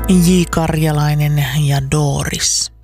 J. Karjalainen ja Doris.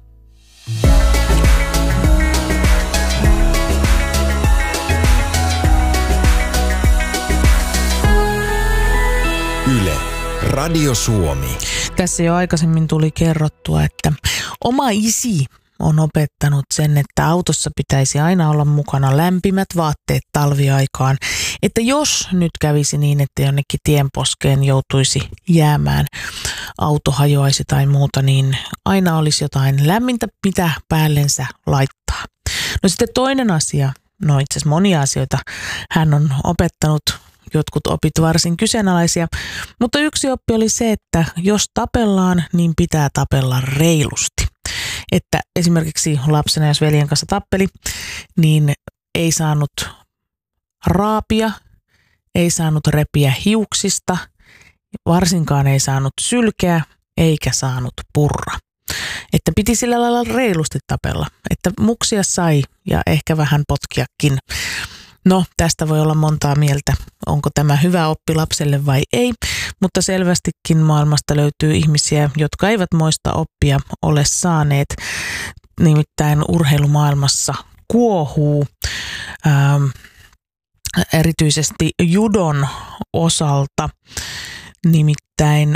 Yle, Radio Suomi. Tässä jo aikaisemmin tuli kerrottua, että oma isi on opettanut sen, että autossa pitäisi aina olla mukana lämpimät vaatteet talviaikaan. Että jos nyt kävisi niin, että jonnekin tienposkeen joutuisi jäämään, auto hajoaisi tai muuta, niin aina olisi jotain lämmintä, mitä päällensä laittaa. No sitten toinen asia, no itse asiassa monia asioita hän on opettanut, jotkut opit varsin kyseenalaisia, mutta yksi oppi oli se, että jos tapellaan, niin pitää tapella reilusti. Että esimerkiksi lapsena, jos veljen kanssa tappeli, niin ei saanut raapia, ei saanut repiä hiuksista, varsinkaan ei saanut sylkeä eikä saanut purra. Että piti sillä lailla reilusti tapella, että muksia sai ja ehkä vähän potkiakin. No, tästä voi olla montaa mieltä, onko tämä hyvä oppi lapselle vai ei, mutta selvästikin maailmasta löytyy ihmisiä, jotka eivät moista oppia ole saaneet. Nimittäin urheilumaailmassa kuohuu erityisesti judon osalta, nimittäin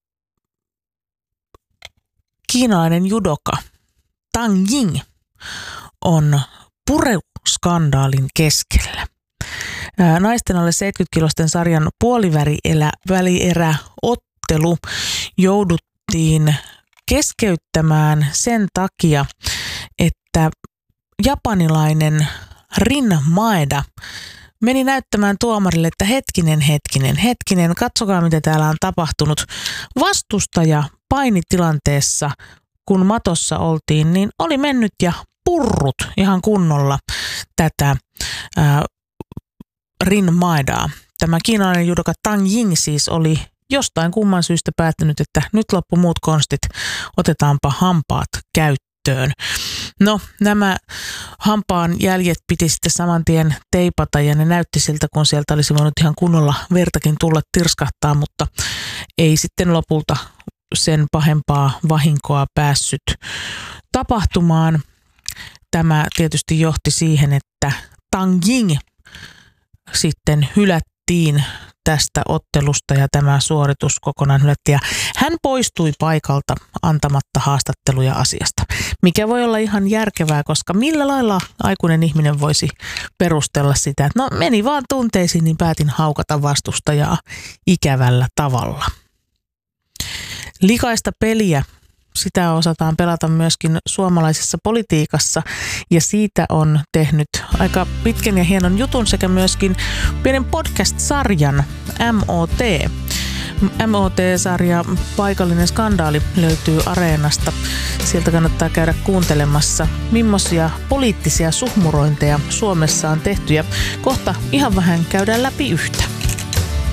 kiinalainen judoka Tang Ying on pureskandaalin keskellä. Naisten alle 70-kilosten sarjan puolivälieräottelu jouduttiin keskeyttämään sen takia, että japanilainen Rin Maeda meni näyttämään tuomarille, että hetkinen, katsokaa mitä täällä on tapahtunut. Vastustaja painitilanteessa, kun matossa oltiin, niin oli mennyt ja purrut ihan kunnolla tätä Rin Maedaa. Tämä kiinalainen judoka Tang Ying siis oli jostain kumman syystä päättänyt, että nyt loppu muut konstit, otetaanpa hampaat käyttöön. No, nämä hampaan jäljet piti sitten saman tien teipata ja ne näytti siltä, kun sieltä olisi voinut ihan kunnolla vertakin tulla tirskahtaa, mutta ei sitten lopulta sen pahempaa vahinkoa päässyt tapahtumaan. Tämä tietysti johti siihen, että Tang Ying sitten hylättiin tästä ottelusta ja tämä suoritus kokonaan hylättiin. Ja hän poistui paikalta antamatta haastatteluja asiasta, mikä voi olla ihan järkevää, koska millä lailla aikuinen ihminen voisi perustella sitä, että no meni vaan tunteisiin, niin päätin haukata vastustajaa ikävällä tavalla. Likaista peliä. Sitä osataan pelata myöskin suomalaisessa politiikassa ja siitä on tehnyt aika pitkän ja hienon jutun sekä myöskin pienen podcast-sarjan MOT. MOT-sarja Paikallinen skandaali löytyy Areenasta. Sieltä kannattaa käydä kuuntelemassa, millaisia poliittisia suhmurointeja Suomessa on tehty ja kohta ihan vähän käydään läpi yhtä.